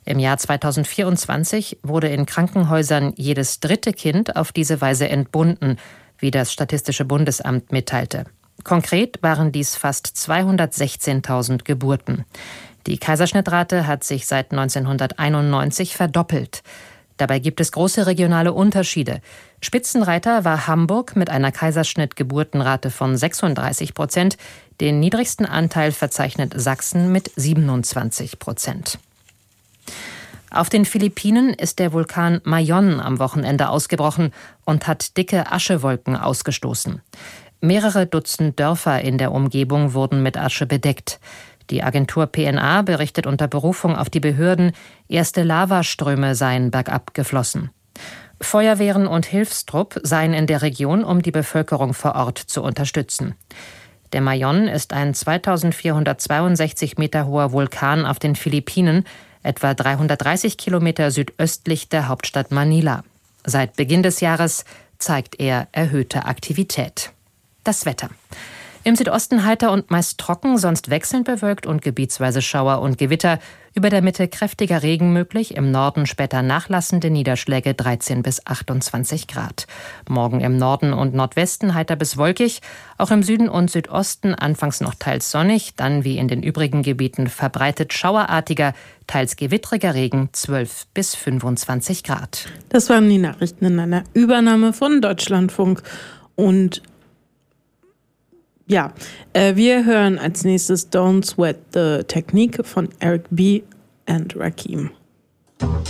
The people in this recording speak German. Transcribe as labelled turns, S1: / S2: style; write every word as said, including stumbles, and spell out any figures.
S1: Im Jahr zweitausendvierundzwanzig wurde in Krankenhäusern jedes dritte Kind auf diese Weise entbunden, wie das Statistische Bundesamt mitteilte. Konkret waren dies fast zweihundertsechzehntausend Geburten. Die Kaiserschnittrate hat sich seit neunzehnhunderteinundneunzig verdoppelt. Dabei gibt es große regionale Unterschiede. Spitzenreiter war Hamburg mit einer Kaiserschnittgeburtenrate von sechsunddreißig Prozent. Den niedrigsten Anteil verzeichnet Sachsen mit siebenundzwanzig Prozent. Auf den Philippinen ist der Vulkan Mayon am Wochenende ausgebrochen und hat dicke Aschewolken ausgestoßen. Mehrere Dutzend Dörfer in der Umgebung wurden mit Asche bedeckt. Die Agentur P N A berichtet unter Berufung auf die Behörden, erste Lavaströme seien bergab geflossen. Feuerwehren und Hilfstrupp seien in der Region, um die Bevölkerung vor Ort zu unterstützen. Der Mayon ist ein zweitausendvierhundertzweiundsechzig Meter hoher Vulkan auf den Philippinen, etwa dreihundertdreißig Kilometer südöstlich der Hauptstadt Manila. Seit Beginn des Jahres zeigt er erhöhte Aktivität. Das Wetter. Im Südosten heiter und meist trocken, sonst wechselnd bewölkt und gebietsweise Schauer und Gewitter. Über der Mitte kräftiger Regen möglich, im Norden später nachlassende Niederschläge dreizehn bis achtundzwanzig Grad. Morgen im Norden und Nordwesten heiter bis wolkig, auch im Süden und Südosten anfangs noch teils sonnig, dann wie in den übrigen Gebieten verbreitet schauerartiger, teils gewittriger Regen zwölf bis fünfundzwanzig Grad.
S2: Das waren die Nachrichten in einer Übernahme von Deutschlandfunk und Ja, äh, wir hören als nächstes Don't Sweat the Technique von Eric B. and Rakim.